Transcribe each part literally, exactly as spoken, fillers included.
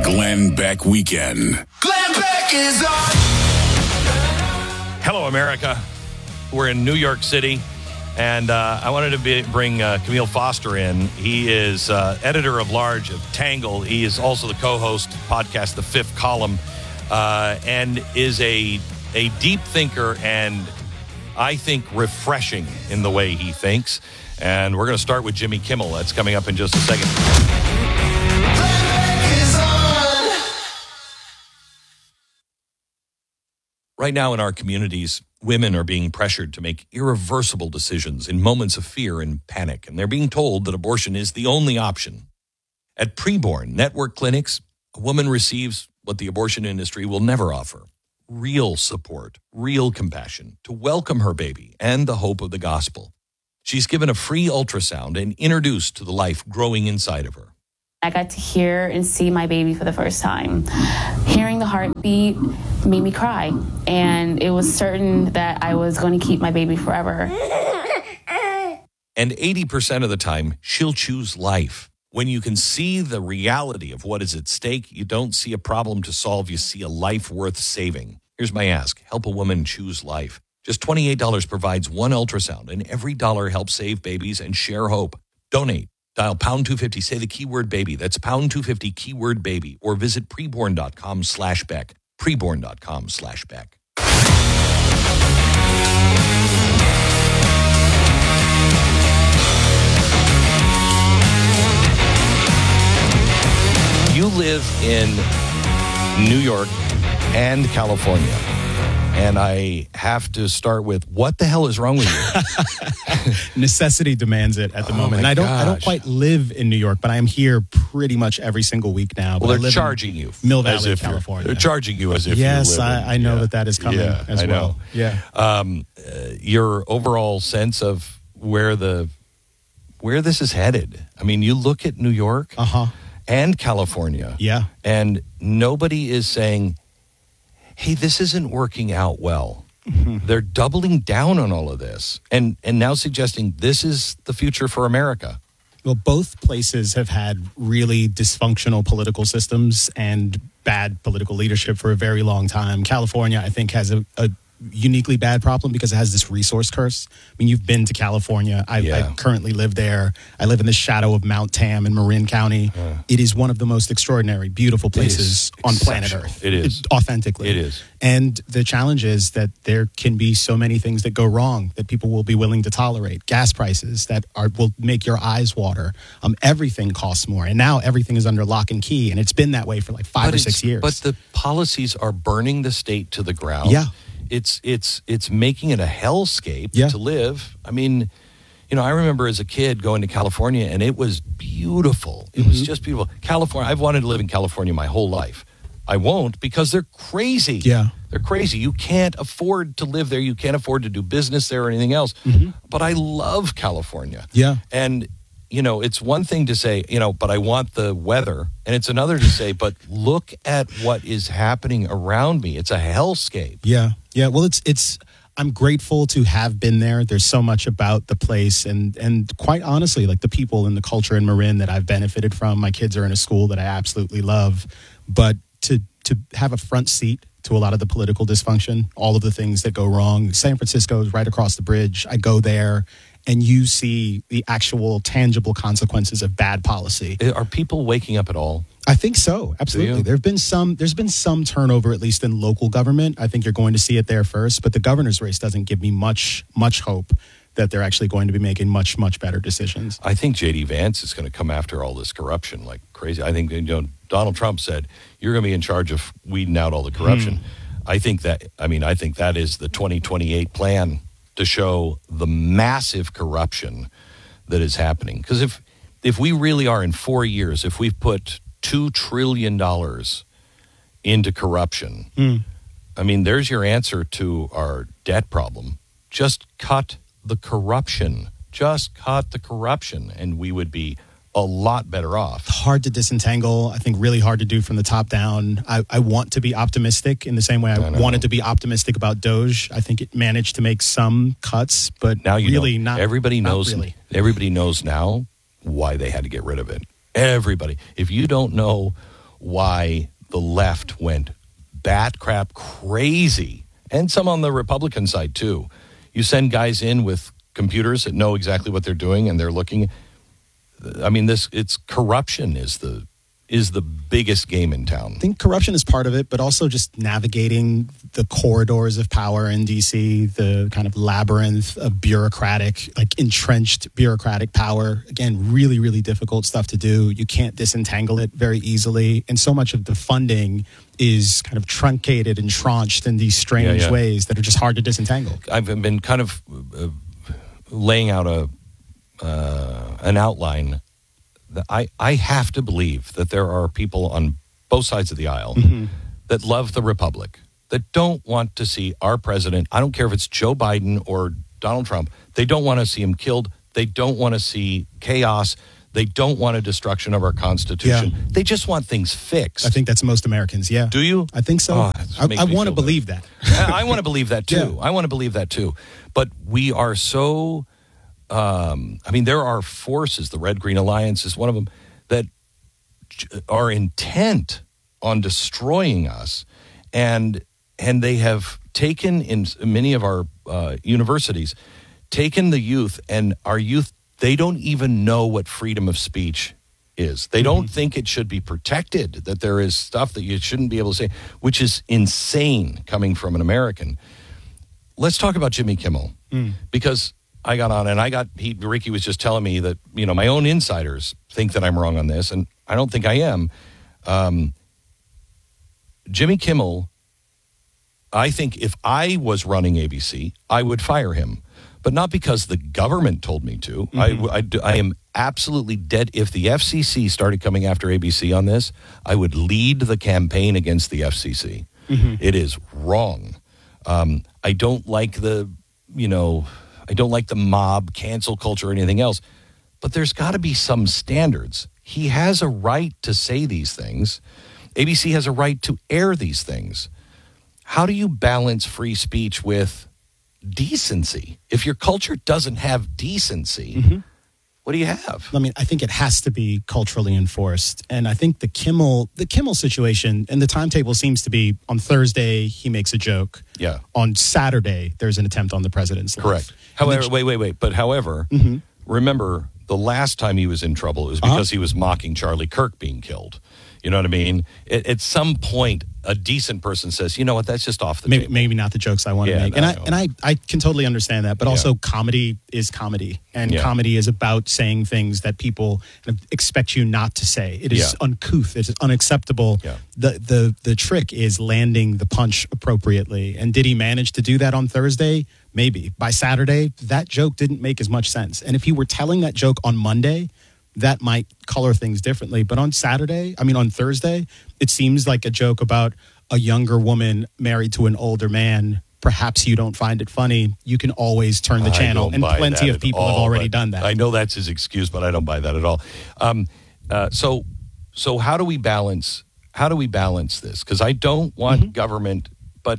Glenn Beck Weekend. Glenn Beck is on. Hello, America. We're in New York City, and uh, I wanted to be, bring uh, Camille Foster in. He is uh, editor of large of Tangle. He is also the co-host podcast The Fifth Column, uh, and is a a deep thinker, and I think refreshing in the way he thinks. And we're going to start with Jimmy Kimmel. That's coming up in just a second. Right now in our communities, women are being pressured to make irreversible decisions in moments of fear and panic, and they're being told that abortion is the only option. At Preborn Network Clinics, a woman receives what the abortion industry will never offer: real support, real compassion to welcome her baby and the hope of the gospel. She's given a free ultrasound and introduced to the life growing inside of her. I got to hear and see my baby for the first time. Hearing the heartbeat made me cry, and it was certain that I was going to keep my baby forever. And eighty percent of the time, she'll choose life. When you can see the reality of what is at stake, you don't see a problem to solve, you see a life worth saving. Here's my ask: help a woman choose life. Just twenty-eight dollars provides one ultrasound, and every dollar helps save babies and share hope. Donate. Dial pound two fifty, say the keyword baby. That's pound two fifty, keyword baby. Or visit preborn.com slash Beck. Preborn.com slash Beck. You live in New York and California. And I have to start with, what the hell is wrong with you? Necessity demands it at the Oh moment. And my I don't I don't gosh. quite live in New York, but I am here pretty much every single week now. But Well, I they're live charging in you. Mill as Valley, if you're- California. They're charging you as if yes, you live in- I, I know yeah. that that is coming Yeah, as I well. know. Yeah. Um, uh, your overall sense of where the where this is headed. I mean, you look at New York Uh-huh. and California. Yeah. And nobody is saying, hey, this isn't working out well. They're doubling down on all of this and, and now suggesting this is the future for America. Well, both places have had really dysfunctional political systems and bad political leadership for a very long time. California, I think, has a, a uniquely bad problem because it has this resource curse. I mean, you've been to California. I, Yeah. I currently live there. I live in the shadow of Mount Tam in Marin County. Uh. It is one of the most extraordinary, beautiful places is on planet exceptional. Earth. It is. authentically. It is. And the challenge is that there can be so many things that go wrong that people will be willing to tolerate. Gas prices that are will make your eyes water. Um, everything costs more. And now everything is under lock and key. And it's been that way for like five But or it's- six years. But the policies are burning the state to the ground. Yeah. It's it's it's making it a hellscape Yeah. to live. I mean, you know, I remember as a kid going to California, and it was beautiful. It Mm-hmm. was just beautiful. California, I've wanted to live in California my whole life. I won't because they're crazy. Yeah. They're crazy. You can't afford to live there. You can't afford to do business there or anything else. But I love California. Yeah. And, you know, it's one thing to say, you know, but I want the weather. And it's another to say, but look at what is happening around me. It's a hellscape. Yeah, yeah. Well, it's it's. I'm grateful to have been there. There's so much about the place, and and quite honestly, like the people and the culture in Marin that I've benefited from. My kids are in a school that I absolutely love, but to to have a front seat to a lot of the political dysfunction, all of the things that go wrong. San Francisco is right across the bridge. I go there, and you see the actual tangible consequences of bad policy. Are people waking up at all? I think so. Absolutely. you? There have been some, there's been some turnover, at least in local government. I think you're going to see it there first, but the governor's race doesn't give me much, much hope that they're actually going to be making much, much better decisions. I think J D Vance is going to come after all this corruption like crazy. I think, you know, Donald Trump said, you're going to be in charge of weeding out all the corruption. I think that, I mean, I think that is the twenty twenty-eight plan to show the massive corruption that is happening. Because if, if we really are in four years, if we've put two trillion dollars into corruption, Mm. I mean, there's your answer to our debt problem. Just cut the corruption. Just cut the corruption, and we would be a lot better off. Hard to disentangle. I think really hard to do from the top down. I, I want to be optimistic in the same way I, I know. wanted to be optimistic about Doge. I think it managed to make some cuts, but Now you really know, not. everybody not knows. really. Everybody knows now why they had to get rid of it. Everybody. If you don't know why the left went bat crap crazy, and some on the Republican side too. You send guys in with computers that know exactly what they're doing, and they're looking. I mean, this it's corruption is the is the biggest game in town. I think corruption is part of it, but also just navigating the corridors of power in D C, the kind of labyrinth of bureaucratic, like entrenched bureaucratic power. Again, really, really difficult stuff to do. You can't disentangle it very easily. And so much of the funding is kind of truncated and tranched in these strange Yeah, yeah. ways that are just hard to disentangle. I've been kind of uh, laying out a uh, an outline. I, I have to believe that there are people on both sides of the aisle mm-hmm. that love the Republic, that don't want to see our president, I don't care if it's Joe Biden or Donald Trump, they don't want to see him killed. They don't want to see chaos. They don't want a destruction of our Constitution. Yeah. They just want things fixed. I think that's most Americans, yeah. Do you? I think so. Oh, I, I want to believe better. that. I, I want to believe that too. Yeah. I want to believe that too. But we are so... Um, I mean, there are forces, the Red Green Alliance is one of them, that are intent on destroying us. And and they have taken, in many of our uh, universities, taken the youth, and our youth, they don't even know what freedom of speech is. They don't mm-hmm. think it should be protected, that there is stuff that you shouldn't be able to say, which is insane coming from an American. Let's talk about Jimmy Kimmel, mm. because... I got on and I got, he, Ricky was just telling me that, you know, my own insiders think that I'm wrong on this, and I don't think I am. Um, Jimmy Kimmel, I think if I was running A B C, I would fire him, but not because the government told me to. Mm-hmm. I, I, I am absolutely dead. If the F C C started coming after A B C on this, I would lead the campaign against the F C C. Mm-hmm. It is wrong. Um, I don't like the, you know... I don't like the mob, cancel culture, or anything else. But there's got to be some standards. He has a right to say these things. A B C has a right to air these things. How do you balance free speech with decency? If your culture doesn't have decency, mm-hmm. what do you have? I mean, I think it has to be culturally enforced. And I think the Kimmel, the Kimmel situation, and the timetable seems to be on Thursday, he makes a joke. Yeah. On Saturday, there's an attempt on the president's life. Correct. However, wait, wait, wait. But however, mm-hmm. remember, the last time he was in trouble, it was because uh-huh. he was mocking Charlie Kirk being killed. You know what I mean? At, at some point, a decent person says, you know what, that's just off the maybe, table. Maybe not the jokes I want yeah, to make. No, and I no. and I, I can totally understand that. But also, yeah. comedy is comedy. And yeah. comedy is about saying things that people expect you not to say. It is yeah. uncouth. It is unacceptable. Yeah. The, the, the trick is landing the punch appropriately. And did he manage to do that on Thursday? Maybe. By Saturday, that joke didn't make as much sense. And if he were telling that joke on Monday, that might color things differently. But on Saturday, I mean, on Thursday, it seems like a joke about a younger woman married to an older man. Perhaps you don't find it funny. You can always turn the channel. And plenty of people all, have already done that. I know that's his excuse, but I don't buy that at all. Um, uh, so, so how do we balance, how do we balance this? Because I don't want mm-hmm. government, but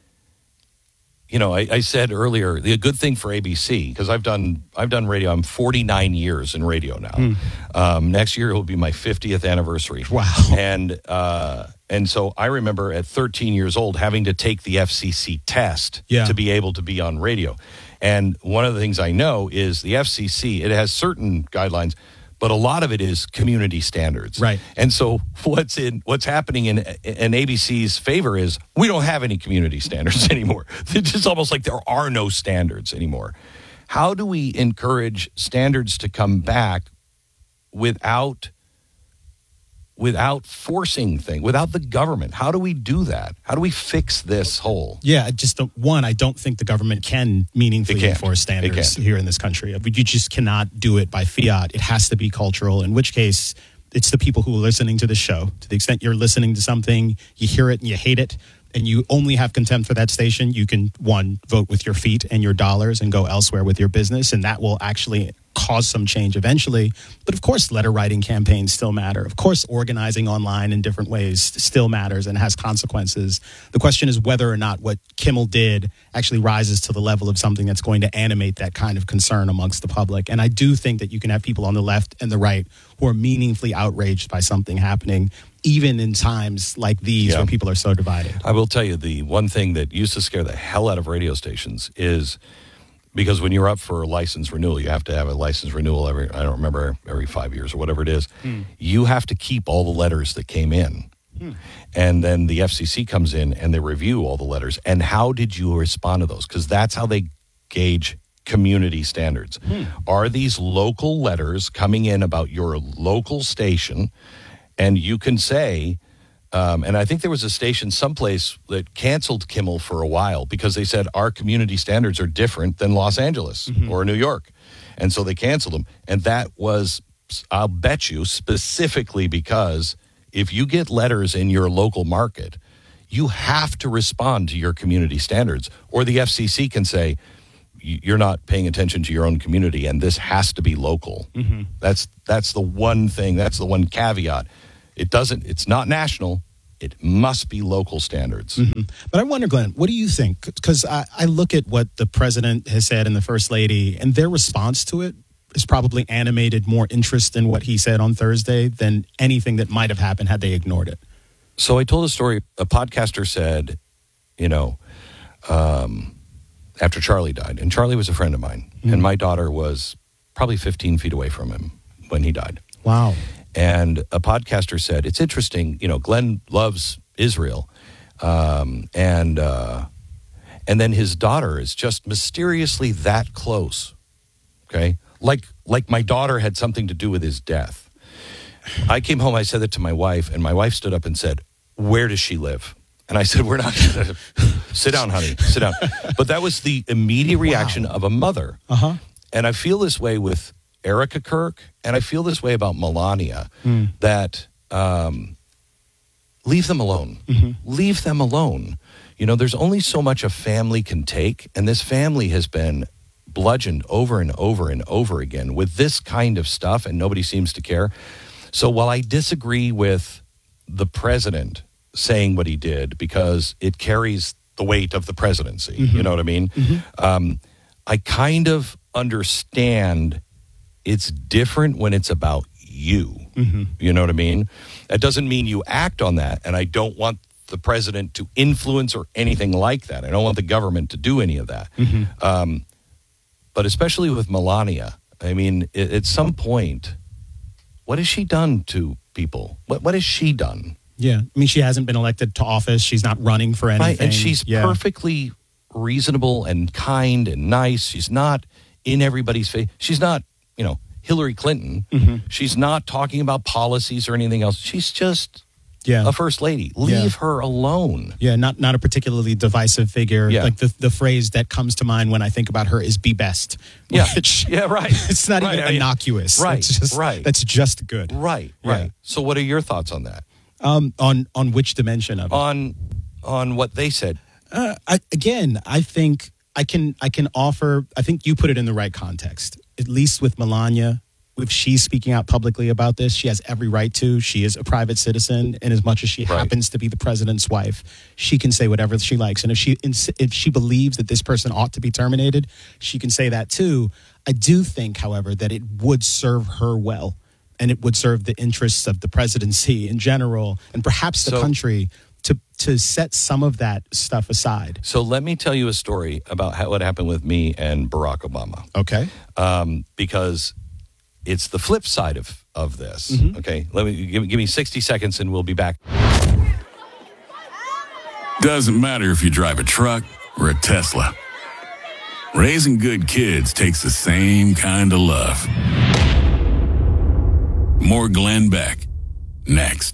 you know, I, I said earlier, the good thing for A B C, because I've done I've done radio. I'm forty-nine years in radio now. Mm. Um, next year will be my fiftieth anniversary. Wow! And uh, and so I remember at thirteen years old having to take the F C C test yeah. to be able to be on radio. And one of the things I know is the F C C. It has certain guidelines, but a lot of it is community standards. Right. And so what's in what's happening in in A B C's favor is we don't have any community standards anymore. It's just almost like there are no standards anymore. How do we encourage standards to come back without without forcing things, without the government? How do we do that? How do we fix this hole? Yeah, I just don't, one, I don't think the government can meaningfully enforce standards here in this country. You just cannot do it by fiat. It has to be cultural, in which case it's the people who are listening to the show. To the extent you're listening to something, you hear it and you hate it, and you only have contempt for that station, you can, one, vote with your feet and your dollars and go elsewhere with your business, and that will actually cause some change eventually. But of course, letter writing campaigns still matter. Of course, organizing online in different ways still matters and has consequences. The question is whether or not what Kimmel did actually rises to the level of something that's going to animate that kind of concern amongst the public. And I do think that you can have people on the left and the right who are meaningfully outraged by something happening, even in times like these Yeah. when people are so divided. I will tell you, the one thing that used to scare the hell out of radio stations is because when you're up for a license renewal, you have to have a license renewal every, I don't remember, every five years or whatever it is. Hmm. You have to keep all the letters that came in. Hmm. And then the F C C comes in and they review all the letters. And how did you respond to those? Because that's how they gauge community standards. Hmm. Are these local letters coming in about your local station? And you can say, um, and I think there was a station someplace that canceled Kimmel for a while because they said our community standards are different than Los Angeles mm-hmm. or New York. And so they canceled him. And that was, I'll bet you, specifically because if you get letters in your local market, you have to respond to your community standards. Or the F C C can say, you're not paying attention to your own community, and this has to be local. Mm-hmm. That's that's the one thing. That's the one caveat. It doesn't. It's not national. It must be local standards. Mm-hmm. But I wonder, Glenn, what do you think? Because I, I look at what the president has said and the first lady, and their response to it has probably animated more interest in what he said on Thursday than anything that might have happened had they ignored it. So I told a story. A podcaster said, you know, um, after Charlie died, and Charlie was a friend of mine, mm-hmm. and my daughter was probably fifteen feet away from him when he died. Wow. And a podcaster said, it's interesting, you know, Glenn loves Israel. Um, and uh, and then his daughter is just mysteriously that close. Okay? Like like my daughter had something to do with his death. I came home, I said that to my wife, and my wife stood up and said, where does she live? And I said, we're not going to... Sit down, honey. Sit down. But that was the immediate reaction wow. of a mother. Uh-huh. And I feel this way with Erica Kirk, and I feel this way about Melania, mm. that um, leave them alone. Mm-hmm. Leave them alone. You know, there's only so much a family can take, and this family has been bludgeoned over and over and over again with this kind of stuff, and nobody seems to care. So while I disagree with the president saying what he did, because it carries the weight of the presidency, mm-hmm. you know what I mean? Mm-hmm. Um, I kind of understand it's different when it's about you. Mm-hmm. You know what I mean? That doesn't mean you act on that. And I don't want the president to influence or anything like that. I don't want the government to do any of that. Mm-hmm. Um, but especially with Melania, I mean, it, at some point, what has she done to people? What What has she done? Yeah. I mean, she hasn't been elected to office. She's not running for anything. Right. And she's yeah. perfectly reasonable and kind and nice. She's not in everybody's face. She's not, you know, Hillary Clinton. Mm-hmm. She's not talking about policies or anything else. She's just yeah. a first lady. Leave yeah. her alone. Yeah, not not a particularly divisive figure. Yeah. Like the, the phrase that comes to mind when I think about her is "be best." Yeah, which, yeah, right. It's not right. even I mean, innocuous. Right, it's just, right. That's just good. Right, yeah. right. So, what are your thoughts on that? Um, on on which dimension of it? On on what they said. Uh, I, again, I think I can I can offer. I think you put it in the right context. At least with Melania, if she's speaking out publicly about this, she has every right to. She is a private citizen, and as much as she right. happens to be the president's wife, she can say whatever she likes. And if she if she believes that this person ought to be terminated, she can say that too. I do think, however, that it would serve her well, and it would serve the interests of the presidency in general, and perhaps the so, country, to to set some of that stuff aside. So let me tell you a story about how, what happened with me and Barack Obama. Okay. Um, because it's the flip side of, of this. Mm-hmm. Okay, let me give, give me sixty seconds and we'll be back. Doesn't matter if you drive a truck or a Tesla. Raising good kids takes the same kind of love. More Glenn Beck, next.